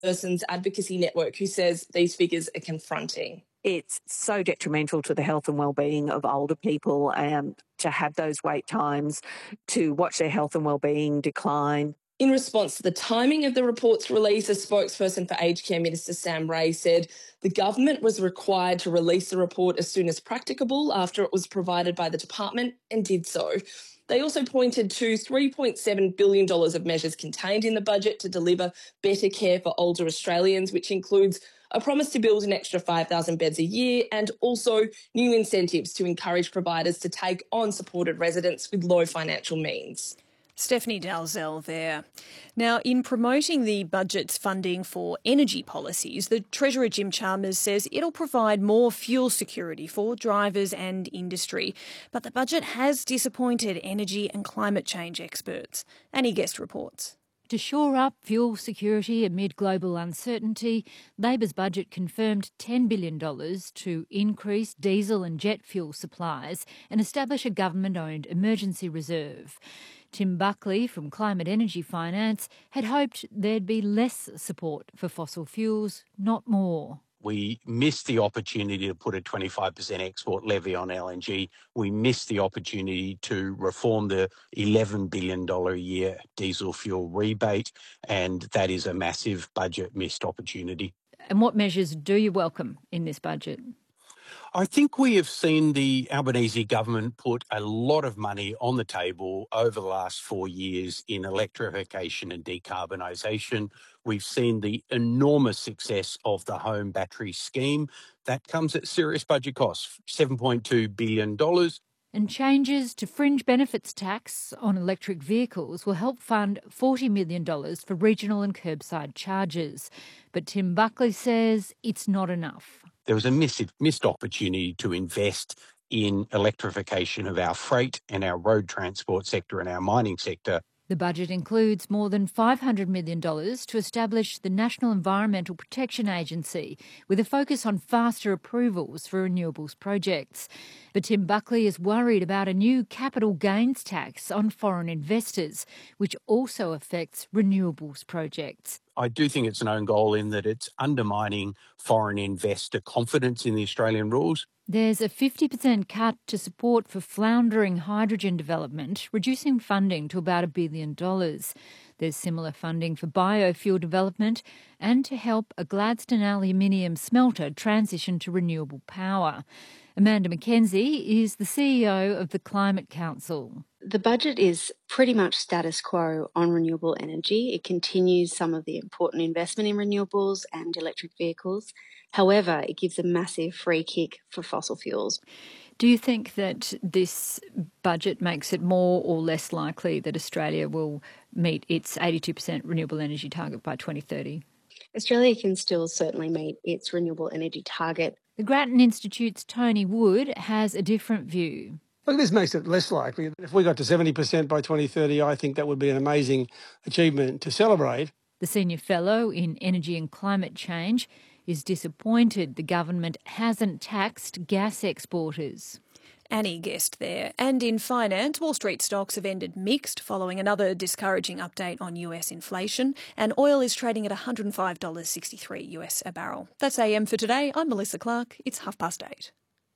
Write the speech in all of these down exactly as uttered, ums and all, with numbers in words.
Persons Advocacy Network, who says these figures are confronting. It's so detrimental to the health and well-being of older people and to have those wait times, to watch their health and well-being decline. In response to the timing of the report's release, a spokesperson for Aged Care Minister Sam Ray said the government was required to release the report as soon as practicable after it was provided by the department, and did so. They also pointed to three point seven billion dollars of measures contained in the budget to deliver better care for older Australians, which includes a promise to build an extra five thousand beds a year and also new incentives to encourage providers to take on supported residents with low financial means. Stephanie Dalzell there. Now, in promoting the budget's funding for energy policies, the Treasurer Jim Chalmers says it'll provide more fuel security for drivers and industry. But the budget has disappointed energy and climate change experts. Annie Guest reports. To shore up fuel security amid global uncertainty, Labor's budget confirmed ten billion dollars to increase diesel and jet fuel supplies and establish a government-owned emergency reserve. Tim Buckley from Climate Energy Finance had hoped there'd be less support for fossil fuels, not more. We missed the opportunity to put a twenty-five percent export levy on L N G. We missed the opportunity to reform the eleven billion dollars a year diesel fuel rebate, and that is a massive budget missed opportunity. And what measures do you welcome in this budget? I think we have seen the Albanese government put a lot of money on the table over the last four years in electrification and decarbonisation. We've seen the enormous success of the home battery scheme. That comes at serious budget costs, seven point two billion dollars. And changes to fringe benefits tax on electric vehicles will help fund forty million dollars for regional and curbside charges. But Tim Buckley says it's not enough. There was a missed, missed opportunity to invest in electrification of our freight and our road transport sector and our mining sector. The budget includes more than five hundred million dollars to establish the National Environmental Protection Agency, with a focus on faster approvals for renewables projects. But Tim Buckley is worried about a new capital gains tax on foreign investors, which also affects renewables projects. I do think it's an own goal in that it's undermining foreign investor confidence in the Australian rules. There's a fifty percent cut to support for floundering hydrogen development, reducing funding to about a billion dollars. There's similar funding for biofuel development and to help a Gladstone aluminium smelter transition to renewable power. Amanda McKenzie is the C E O of the Climate Council. The budget is pretty much status quo on renewable energy. It continues some of the important investment in renewables and electric vehicles. However, it gives a massive free kick for fossil fuels. Do you think that this budget makes it more or less likely that Australia will meet its eighty-two percent renewable energy target by twenty thirty? Australia can still certainly meet its renewable energy target. The Grattan Institute's Tony Wood has a different view. Look, this makes it less likely. If we got to seventy percent by twenty thirty, I think that would be an amazing achievement to celebrate. The Senior Fellow in Energy and Climate Change is disappointed the government hasn't taxed gas exporters. Annie Guest there. And in finance, Wall Street stocks have ended mixed following another discouraging update on U S inflation, and oil is trading at one hundred five dollars sixty-three US a barrel. That's A M for today. I'm Melissa Clark. It's half past eight.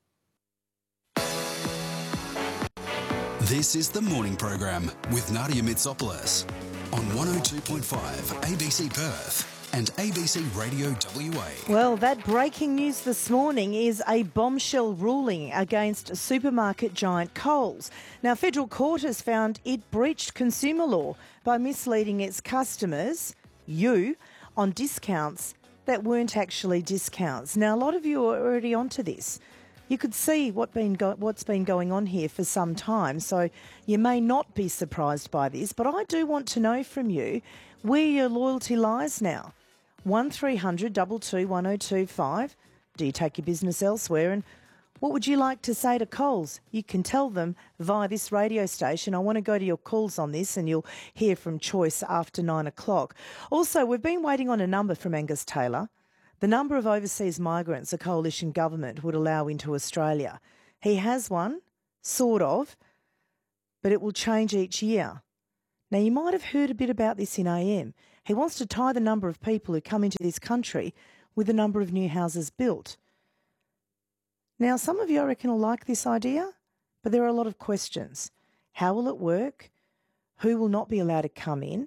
This is the morning program with Nadia Mitsopoulos on one oh two point five A B C Perth and A B C Radio W A. Well, that breaking news this morning is a bombshell ruling against supermarket giant Coles. Now, federal court has found it breached consumer law by misleading its customers, you, on discounts that weren't actually discounts. Now, a lot of you are already onto this. You could see what been go- what's been going on here for some time, so you may not be surprised by this, but I do want to know from you where your loyalty lies now. one three hundred two two one oh two five. Do you take your business elsewhere? And what would you like to say to Coles? You can tell them via this radio station. I want to go to your calls on this, and you'll hear from Choice after nine o'clock. Also, we've been waiting on a number from Angus Taylor. The number of overseas migrants a coalition government would allow into Australia. He has one, sort of, but it will change each year. Now, you might have heard a bit about this in A M. He wants to tie the number of people who come into this country with the number of new houses built. Now, some of you, I reckon, will like this idea, but there are a lot of questions. How will it work? Who will not be allowed to come in?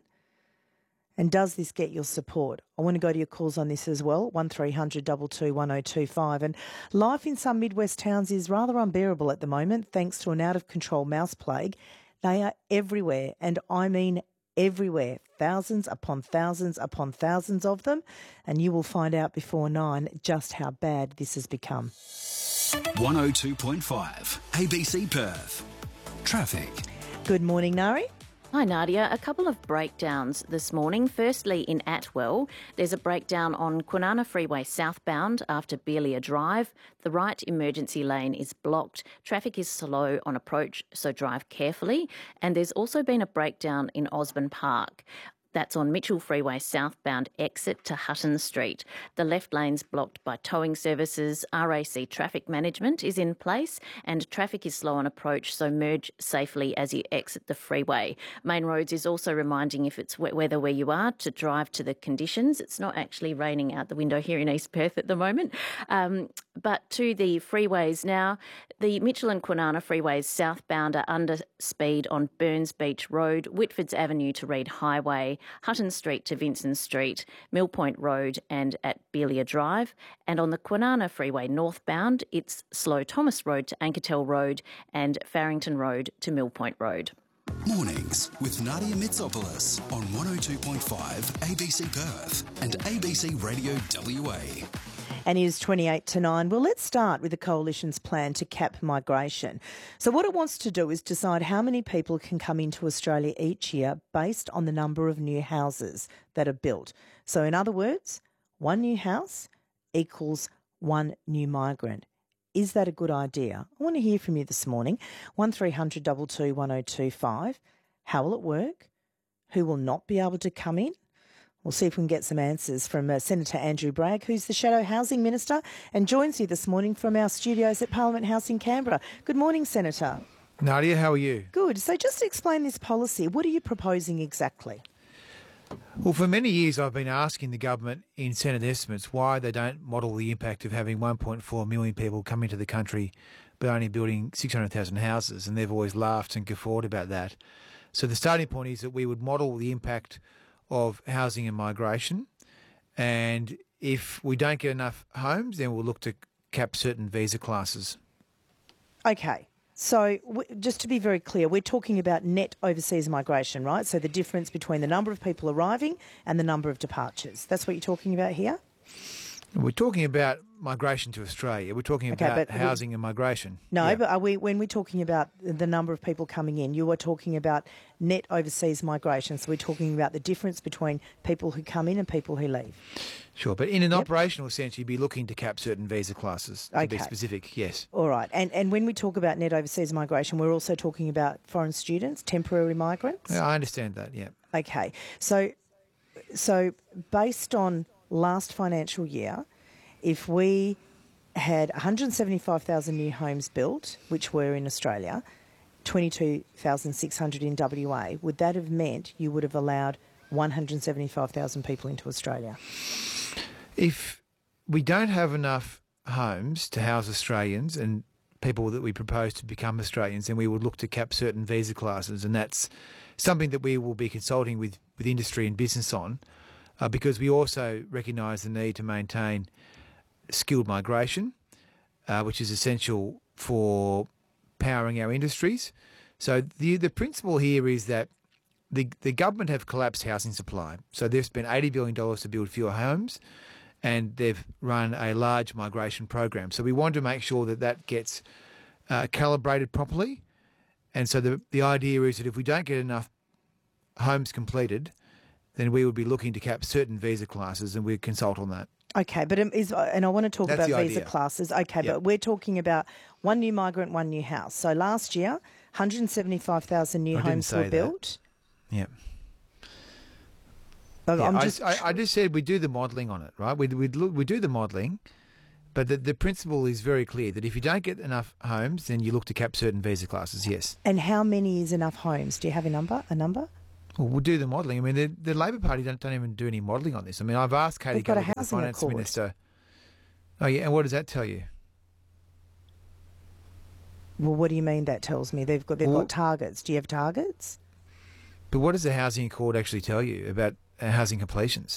And does this get your support? I want to go to your calls on this as well, one three hundred two two one oh two five. And life in some Midwest towns is rather unbearable at the moment thanks to an out-of-control mouse plague. They are everywhere, and I mean everywhere, thousands upon thousands upon thousands of them, and you will find out before nine just how bad this has become. one oh two point five A B C Perth. Traffic. Good morning, Nari. Hi Nadia, a couple of breakdowns this morning. Firstly, in Atwell, there's a breakdown on Kwinana Freeway southbound after Belia Drive. The right emergency lane is blocked. Traffic is slow on approach, so drive carefully. And there's also been a breakdown in Osborne Park. That's on Mitchell Freeway southbound exit to Hutton Street. The left lane's blocked by towing services. R A C traffic management is in place and traffic is slow on approach, so merge safely as you exit the freeway. Main Roads is also reminding if it's wet weather where you are to drive to the conditions. It's not actually raining out the window here in East Perth at the moment. Um, but to the freeways now, the Mitchell and Kwinana freeways southbound are under speed on Burns Beach Road, Whitfords Avenue to Reed Highway, Hutton Street to Vincent Street, Mill Point Road and at Belia Drive. And on the Kwinana Freeway northbound, it's slow Thomas Road to Ankertel Road and Farrington Road to Mill Point Road. Mornings with Nadia Mitsopoulos on one oh two point five A B C Perth and A B C Radio W A. And it is twenty-eight to nine. Well, let's start with the Coalition's plan to cap migration. So what it wants to do is decide how many people can come into Australia each year based on the number of new houses that are built. So in other words, one new house equals one new migrant. Is that a good idea? I want to hear from you this morning. one three hundred two two one oh two five. How will it work? Who will not be able to come in? We'll see if we can get some answers from uh, Senator Andrew Bragg, who's the Shadow Housing Minister and joins you this morning from our studios at Parliament House in Canberra. Good morning, Senator. Nadia, how are you? Good. So just to explain this policy, what are you proposing exactly? Well, for many years I've been asking the government in Senate estimates why they don't model the impact of having one point four million people come into the country but only building six hundred thousand houses, and they've always laughed and guffawed about that. So the starting point is that we would model the impact of housing and migration, and if we don't get enough homes, then we'll look to cap certain visa classes. Okay. So w- just to be very clear, we're talking about net overseas migration, right? So the difference between the number of people arriving and the number of departures. That's what you're talking about here? We're talking about migration to Australia. We're talking Okay, about but housing and migration. No, Yeah. but are we, when we're talking about the number of people coming in, you are talking about net overseas migration. So we're talking about the difference between people who come in and people who leave. Sure, but in an Yep. operational sense, you'd be looking to cap certain visa classes, to be Okay. specific, yes. All right. And and when we talk about net overseas migration, we're also talking about foreign students, temporary migrants. Yeah, I understand that, yeah. Okay. So so based on last financial year, if we had one hundred seventy-five thousand new homes built, which were in Australia, twenty-two thousand six hundred in W A, would that have meant you would have allowed one hundred seventy-five thousand people into Australia? If we don't have enough homes to house Australians and people that we propose to become Australians, then we would look to cap certain visa classes, and that's something that we will be consulting with, with industry and business on, uh, because we also recognise the need to maintain skilled migration, uh, which is essential for powering our industries. So the the principle here is that the the government have collapsed housing supply. So they've spent eighty billion dollars to build fewer homes, and they've run a large migration program. So we want to make sure that that gets uh, calibrated properly. And so the the idea is that if we don't get enough homes completed, then we would be looking to cap certain visa classes, and we'd consult on that. Okay, but um, is and I want to talk That's about the visa idea. classes. Okay, Yep. but we're talking about one new migrant, one new house. So last year, one hundred seventy-five thousand new I didn't homes say were that. built. Yeah. But Yeah, I'm I- just I, I just said we do the modelling on it, right? We we we do the modelling, but the, the principle is very clear that if you don't get enough homes, then you look to cap certain visa classes. Yes. and how many is enough homes? Do you have a number? A number? Well, we'll do the modelling. I mean, the, the Labor Party don't, don't even do any modelling on this. I mean, I've asked Katie They've got a Gallagher, the housing Finance accord. Minister. Oh, yeah, and what does that tell you? Well, what do you mean that tells me? They've got they've Well- got targets. Do you have targets? But what does the Housing Accord actually tell you about uh, housing completions?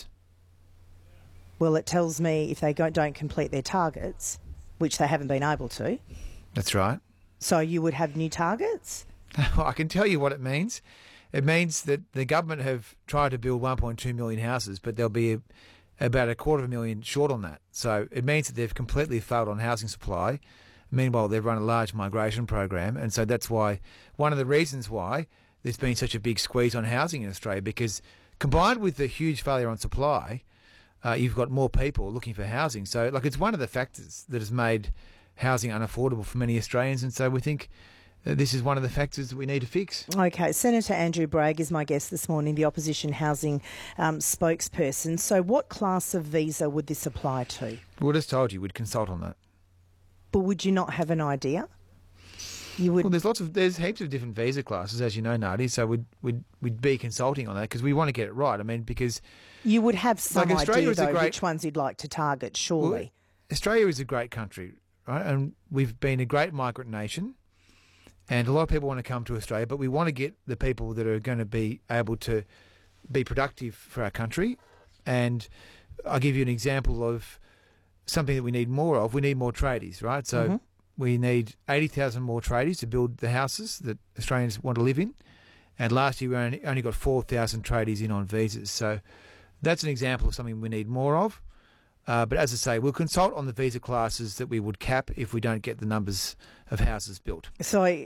Well, it tells me if they go, don't complete their targets, which they haven't been able to, That's right. so you would have new targets? I can tell you what it means. It means that the government have tried to build one point two million houses, but there'll be a, about a quarter of a million short on that. So it means that they've completely failed on housing supply. Meanwhile, they've run a large migration program, and so that's why one of the reasons why there's been such a big squeeze on housing in Australia, because combined with the huge failure on supply, uh, you've got more people looking for housing. So, like, it's one of the factors that has made housing unaffordable for many Australians, and so we think uh, this is one of the factors that we need to fix. Okay, Senator Andrew Bragg is my guest this morning, the opposition housing um, spokesperson. So what class of visa would this apply to? We just told you we'd consult on that. But would you not have an idea? You would. Well, there's lots of there's heaps of different visa classes, as you know, Nadi. So we'd we'd we'd be consulting on that because we want to get it right. I mean, because You would have some Like, Australia idea, is a though, great- which ones you'd like to target, surely. Well, Australia is a great country, right? And we've been a great migrant nation, and a lot of people want to come to Australia, but we want to get the people that are going to be able to be productive for our country. And I'll give you an example of something that we need more of. We need more tradies, right? So Mhm. we need eighty thousand more tradies to build the houses that Australians want to live in. And last year we only, only got four thousand tradies in on visas. So that's an example of something we need more of. Uh, but as I say, we'll consult on the visa classes that we would cap if we don't get the numbers of houses built. So uh,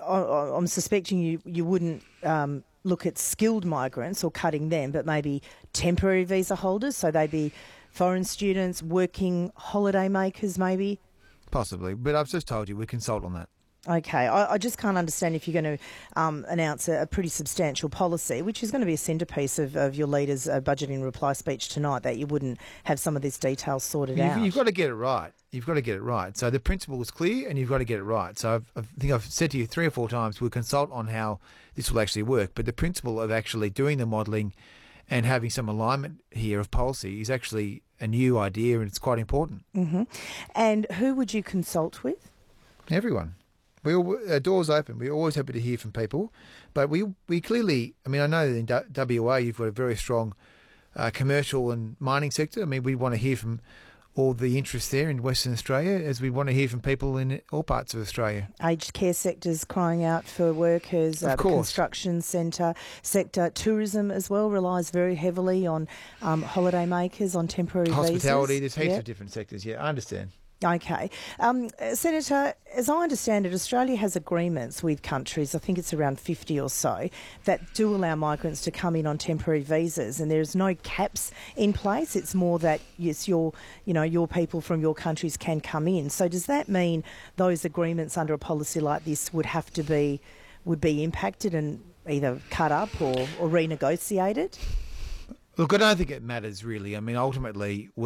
I- I'm suspecting you, you wouldn't um, look at skilled migrants or cutting them, but maybe temporary visa holders, so they'd be foreign students, working holiday makers maybe? Possibly. But I've just told you, we consult on that. Okay, I, I just can't understand if you're going to um, announce a, a pretty substantial policy, which is going to be a centrepiece of, of your leader's uh, budget in reply speech tonight, that you wouldn't have some of these details sorted You've, out. you've got to get it right. You've got to get it right. So the principle is clear and you've got to get it right. So I've, I think I've said to you three or four times, we'll consult on how this will actually work. But the principle of actually doing the modelling and having some alignment here of policy is actually a new idea, and it's quite important. hmm And who would you consult with? Everyone. We all, our doors open. We're always happy to hear from people. But we we clearly, I mean, I know that in D- W A you've got a very strong uh, commercial and mining sector. I mean, we want to hear from all the interests there in Western Australia, as we want to hear from people in all parts of Australia. Aged care sectors crying out for workers, Of uh, the course. construction centre sector, tourism as well relies very heavily on um, holiday makers, on temporary Hospitality, visas. there's heaps Yeah. of different sectors. Yeah, I understand. Okay. Um, uh, Senator, as I understand it, Australia has agreements with countries, I think it's around fifty or so, that do allow migrants to come in on temporary visas, and there's no caps in place. It's more that, yes, your, you know, your people from your countries can come in. So does that mean those agreements under a policy like this would have to be, would be impacted and either cut up or, or renegotiated? Look, I don't think it matters really. I mean, ultimately,